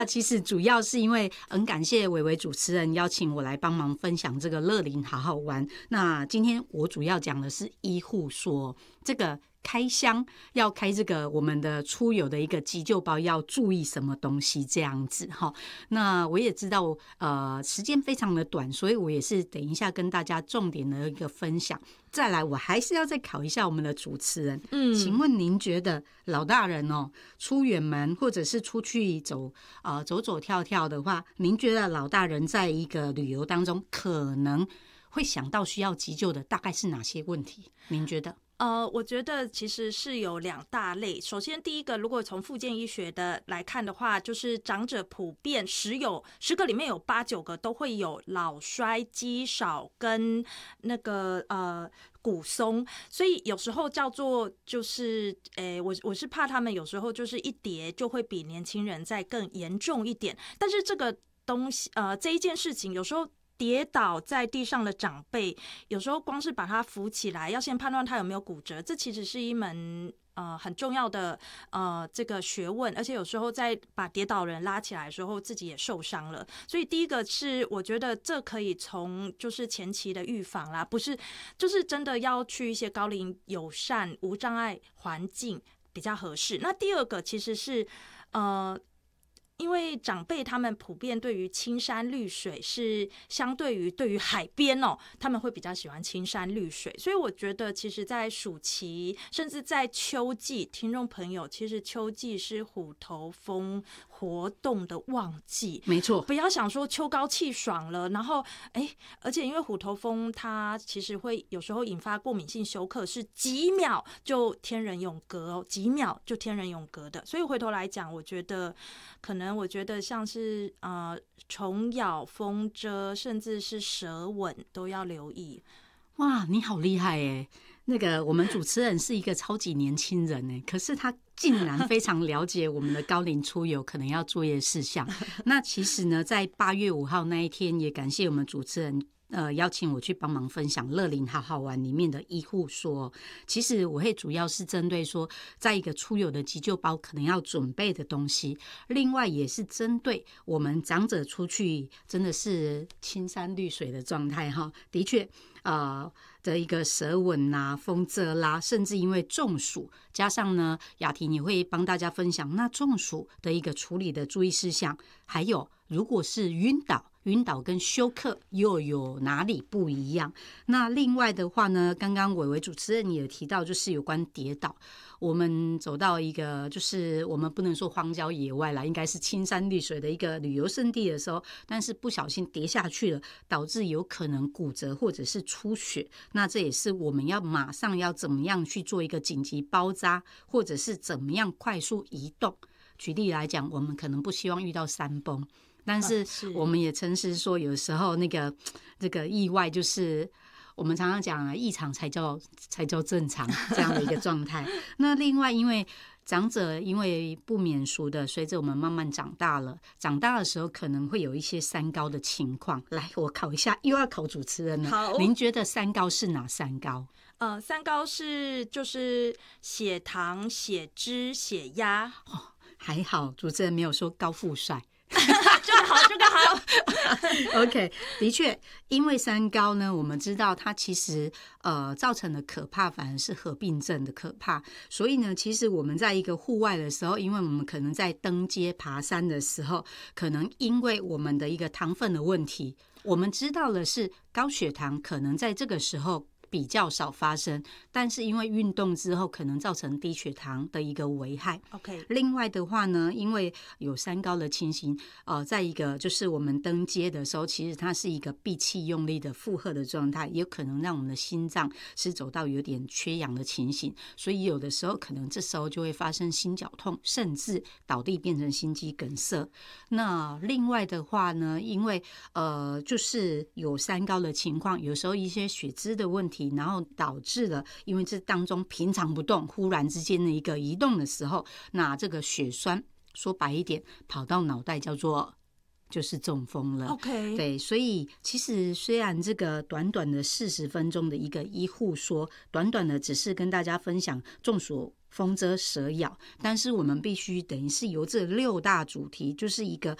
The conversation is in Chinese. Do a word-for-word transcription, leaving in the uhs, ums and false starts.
其实主要是因为很感谢伟伟主持人邀请我来帮忙分享这个乐龄好好玩。那今天我主要讲的是医护说这个开箱要开这个我们的出游的一个急救包要注意什么东西这样子哈。那我也知道呃时间非常的短，所以我也是等一下跟大家重点的一个分享。再来我还是要再考一下我们的主持人，嗯，请问您觉得老大人哦出远门或者是出去走呃走走跳跳的话，您觉得老大人在一个旅游当中可能会想到需要急救的大概是哪些问题？您觉得？ 呃，我觉得其实是有两大类。首先，第一个，如果从复健医学的来看的话，就是长者普遍十有十个里面有八九个都会有老衰、肌少跟那个呃骨松，所以有时候叫做就是，诶，我我是怕他们有时候就是一跌就会比年轻人再更严重一点。但是这个东西，呃，这一件事情有时候。跌倒在地上的长辈，有时候光是把他扶起来，要先判断他有没有骨折，这其实是一门呃很重要的呃这个学问，而且有时候在把跌倒人拉起来的时候，自己也受伤了。所以第一个是我觉得这可以从就是前期的预防啦，不是就是真的要去一些高龄友善无障碍环境比较合适。那第二个其实是呃。因为长辈他们普遍对于青山绿水是相对于对于海边哦，他们会比较喜欢青山绿水，所以我觉得其实在暑期甚至在秋季，听众朋友，其实秋季是虎头蜂活动的旺季， 没错， 不要想说秋高气爽了，然后哎，而且因为虎头蜂它其实会有时候引发过敏性休克，是几秒就天人永隔哦，几秒就天人永隔的，所以回头来讲，我觉得可能我觉得像是呃虫咬、风蛰，甚至是蛇吻都要留意。 哇，你好厉害耶！那个我们主持人是一个超级年轻人哎，可是他竟然非常了解我们的高龄出游可能要作业事项。那其实呢，在八月五号那一天，也感谢我们主持人。呃，邀请我去帮忙分享乐龄好好玩里面的医护说，其实我会主要是针对说，在一个出游的急救包可能要准备的东西，另外也是针对我们长者出去真的是青山绿水的状态哈，的确呃的一个蛇吻啊、风蛰啦，甚至因为中暑，加上呢雅婷也会帮大家分享那中暑的一个处理的注意事项，还有如果是晕倒。晕倒跟休克又有哪里不一样？那另外的话呢，刚刚伟伟主持人也提到，就是有关跌倒。我们走到一个，就是我们不能说荒郊野外啦，应该是青山绿水的一个旅游胜地的时候，但是不小心跌下去了，导致有可能骨折或者是出血。那这也是我们要马上要怎么样去做一个紧急包扎，或者是怎么样快速移动。举例来讲，我们可能不希望遇到山崩。但是我们也诚实说，有时候那个这个意外，就是我们常常讲啊，异常才叫才叫正常这样的一个状态。那另外，因为长者因为不免俗的，随着我们慢慢长大了，长大的时候可能会有一些三高的情况。来，我考一下，又要考主持人了。 好， 您觉得三高是哪三高？ 呃，三高是就是血糖、血脂、血压。 哦，还好主持人没有说高富帅。 这个好，这个好。 OK， 的确，因为三高呢，我们知道它其实呃造成的可怕反而是合并症的可怕。所以呢，其实我们在一个户外的时候，因为我们可能在登阶爬山的时候，可能因为我们的一个糖分的问题，我们知道的是高血糖可能在这个时候比较少发生，但是因为运动之后可能造成低血糖的一个危害。 OK， 另外的话呢，因为有三高的情形，呃，在一个就是我们登阶的时候，其实它是一个闭气用力的负荷的状态，也有可能让我们的心脏是走到有点缺氧的情形，所以有的时候可能这时候就会发生心绞痛，甚至倒地变成心肌梗塞。那另外的话呢，因为呃就是有三高的情况，有时候一些血脂的问题。然后导致了，因为这当中平常不动，忽然之间的一个移动的时候，那这个血栓说白一点，跑到脑袋叫做就是中风了。 OK， 对，所以其实虽然这个短短的四十分钟的一个医护说，短短的只是跟大家分享中暑风蛰蛇咬，但是我们必须等于是由这六大主题，就是一个